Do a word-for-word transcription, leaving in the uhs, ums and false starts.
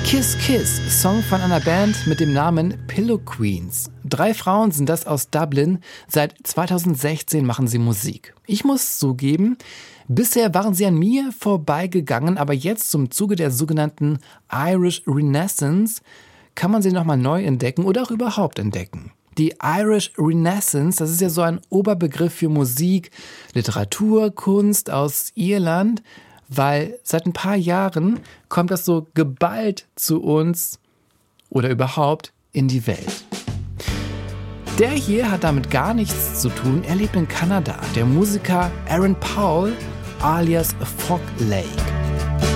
Kiss Kiss, Song von einer Band mit dem Namen Pillow Queens. Drei Frauen sind das aus Dublin. Seit zweitausendsechzehn machen sie Musik. Ich muss zugeben, bisher waren sie an mir vorbeigegangen, aber jetzt zum Zuge der sogenannten Irish Renaissance kann man sie nochmal neu entdecken oder auch überhaupt entdecken. Die Irish Renaissance, das ist ja so ein Oberbegriff für Musik, Literatur, Kunst aus Irland, weil seit ein paar Jahren kommt das so geballt zu uns oder überhaupt in die Welt. Der hier hat damit gar nichts zu tun. Er lebt in Kanada. Der Musiker Aaron Powell alias Fog Lake.